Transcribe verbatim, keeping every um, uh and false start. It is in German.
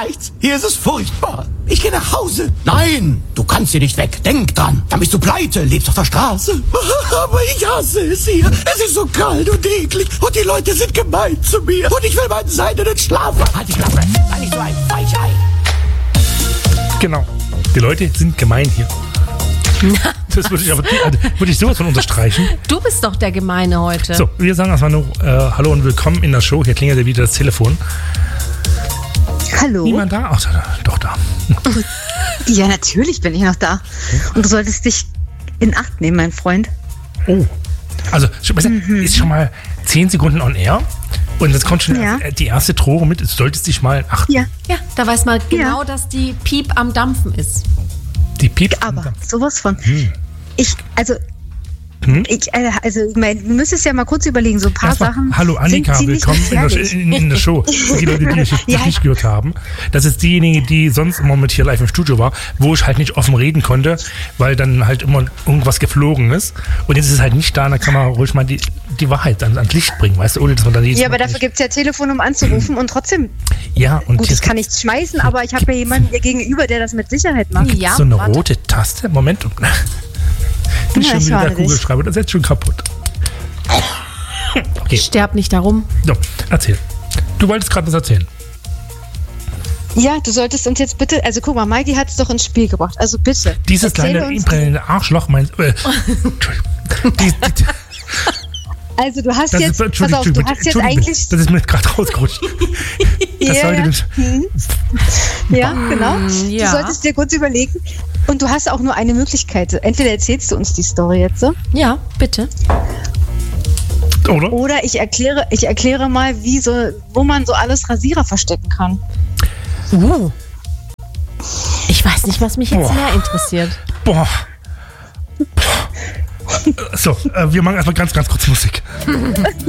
reicht's. Hier ist es furchtbar. Ich gehe nach Hause. Nein, du kannst hier nicht weg. Denk dran. Dann bist du pleite, lebst auf der Straße. Aber ich hasse es hier. Es ist so kalt und eklig. Und die Leute sind gemein zu mir. Und ich will meinen seidenen Schlaf. Halt die Klappe. Sei nicht so ein Weichei. Genau. Die Leute sind gemein hier. Das würde ich aber würde ich sowas von unterstreichen. Du bist doch der Gemeine heute. So, wir sagen erstmal nur äh, Hallo und willkommen in der Show. Hier klingelt ja wieder das Telefon. Hallo? Niemand da? Ach, da, doch da. Ja, natürlich bin ich noch da. Und du solltest dich in Acht nehmen, mein Freund. Oh. Also, mhm. ist schon mal zehn Sekunden on air. Und jetzt kommt schon ja. die erste Drohung mit. Du solltest dich mal in Acht nehmen. Ja. ja, da weiß man genau, ja. dass die Piep am Dampfen ist. Die Piep Aber am Dampfen. sowas von. Hm. Ich, also... Hm? Ich, also, ich mein, du müsstest ja mal kurz überlegen, so ein paar Erstmal, Sachen. Hallo Annika, willkommen in der, in, in der Show. Für die Leute, die mich ja. nicht gehört haben. Das ist diejenige, die sonst immer mit hier live im Studio war, wo ich halt nicht offen reden konnte, weil dann halt immer irgendwas geflogen ist. Und jetzt ist es halt nicht da, da kann man ruhig mal die, die Wahrheit ans, ans Licht bringen, weißt du, ohne dass man dann Ja, aber dafür gibt es ja Telefon, um anzurufen und trotzdem. Ja, und gut, ich kann nichts schmeißen, aber ich habe ja jemanden hier gegenüber, der das mit Sicherheit macht. Ja, so eine warte. rote Taste. Moment. Ist Ja, schon wieder der dich. Kugelschreiber, das ist jetzt schon kaputt. Okay. Sterb nicht darum. So, erzähl. Du wolltest gerade was erzählen. Ja, du solltest uns jetzt bitte, also guck mal, Mikey hat es doch ins Spiel gebracht, also bitte. Dieses erzähle kleine uns- imprellende Arschloch meinst äh, Entschuldigung. Die, die, Also du hast das jetzt, ist, pass auf, du hast jetzt eigentlich... das ist mir gerade rausgerutscht. Das Ja, sollte ja. nicht. Hm. Ja, genau. ja. Du solltest dir kurz überlegen. Und du hast auch nur eine Möglichkeit. Entweder erzählst du uns die Story jetzt so, Ja, bitte. Oder? oder ich erkläre, ich erkläre mal, wie so, wo man so alles Rasierer verstecken kann. Uh. Ich weiß nicht, was mich jetzt Boah. mehr interessiert. Boah. Boah. So, äh, wir machen erstmal ganz, ganz kurz Musik.